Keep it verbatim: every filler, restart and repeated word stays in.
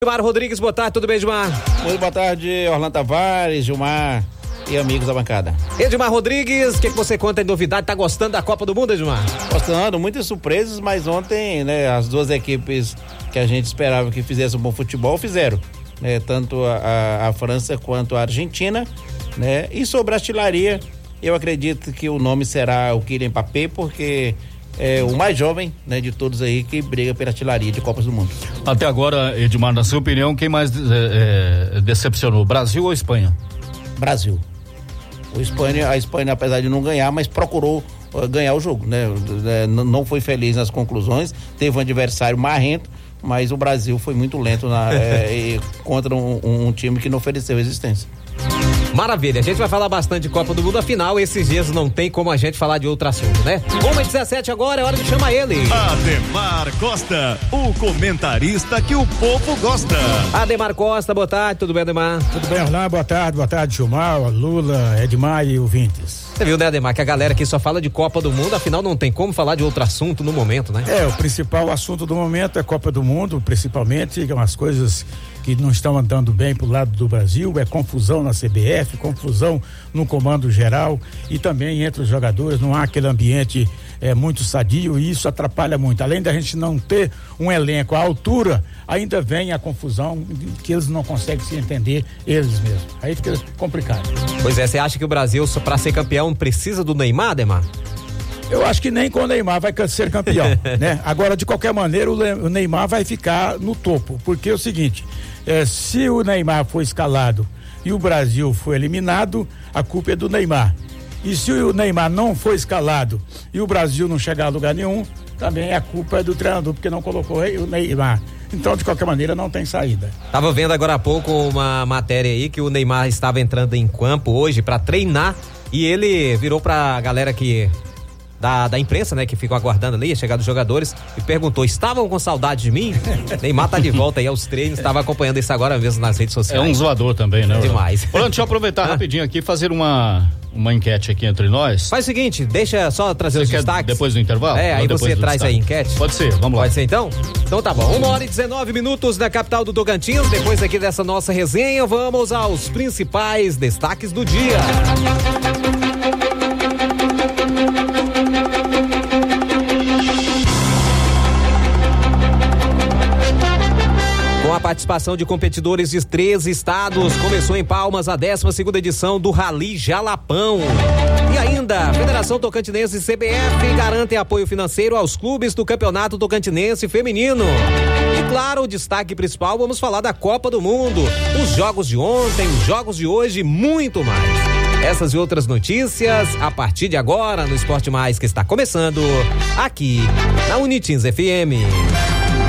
Edmar Rodrigues, boa tarde, tudo bem, Edmar? Muito boa tarde, Orlando Tavares, Gilmar e amigos da bancada. Edmar Rodrigues, o que, que você conta de novidade? Tá gostando da Copa do Mundo, Edmar? Gostando, muitas surpresas, mas ontem, né, as duas equipes que a gente esperava que fizessem um bom futebol, fizeram, né, tanto a, a França quanto a Argentina, né, e sobre a artilharia, eu acredito que o nome será o Kylian Mbappé, porque é o mais jovem, né, de todos aí que briga pela artilharia de Copas do Mundo. Até agora, Edmar, na sua opinião, quem mais é, é, decepcionou, Brasil ou Espanha? Brasil. O Espanha, a Espanha, apesar de não ganhar, mas procurou uh, ganhar o jogo, né? N- não foi feliz nas conclusões, teve um adversário marrento, mas o Brasil foi muito lento na, é, contra um, um time que não ofereceu resistência. Maravilha, a gente vai falar bastante de Copa do Mundo, afinal, esses dias não tem como a gente falar de outro assunto, né? uma e dezessete agora, é hora de chamar ele. Ademar Costa, o comentarista que o povo gosta. Ademar Costa, boa tarde, tudo bem, Ademar? Tudo bem, Orlando, boa tarde, boa tarde, Gilmar, Lula, Edmar e ouvintes. Você viu, né, Ademar, que a galera aqui só fala de Copa do Mundo, afinal não tem como falar de outro assunto no momento, né? É, o principal assunto do momento é Copa do Mundo, principalmente, que é umas coisas que não estão andando bem pro lado do Brasil, é confusão na C B F, confusão no comando geral e também entre os jogadores, não há aquele ambiente é, muito sadio e isso atrapalha muito. Além da gente não ter um elenco à altura, ainda vem a confusão que eles não conseguem se entender eles mesmos. Aí fica complicado. Pois é, você acha que o Brasil, para ser campeão, precisa do Neymar, Ademar? Eu acho que nem com o Neymar vai ser campeão, né? Agora, de qualquer maneira, o Neymar vai ficar no topo, porque é o seguinte, é, se o Neymar for escalado e o Brasil for eliminado, a culpa é do Neymar. E se o Neymar não for escalado e o Brasil não chegar a lugar nenhum, também a culpa é do treinador, porque não colocou o Neymar. Então, de qualquer maneira, não tem saída. Tava vendo agora há pouco uma matéria aí que o Neymar estava entrando em campo hoje para treinar e ele virou pra galera que Da, da imprensa, né, que ficam aguardando ali a chegada dos jogadores e perguntou, estavam com saudade de mim? Neymar tá de volta aí aos treinos, estava acompanhando isso agora mesmo nas redes sociais. É um zoador também, né? Demais. Orlando, deixa eu aproveitar ah. rapidinho aqui e fazer uma, uma enquete aqui entre nós. Faz o seguinte, deixa só trazer você os destaques. Depois do intervalo? É, aí você traz destaque. Aí a enquete. Pode ser, vamos lá. Pode ser então? Então tá bom, uma hora e dezenove minutos na capital do Tocantins, depois aqui dessa nossa resenha, vamos aos principais destaques do dia. Com a participação de competidores de treze estados, começou em Palmas a décima segunda edição do Rally Jalapão. E ainda, a Federação Tocantinense e C B F garantem apoio financeiro aos clubes do Campeonato Tocantinense Feminino. E claro, o destaque principal, vamos falar da Copa do Mundo, os jogos de ontem, os jogos de hoje e muito mais. Essas e outras notícias a partir de agora no Esporte Mais, que está começando aqui na Unitins F M.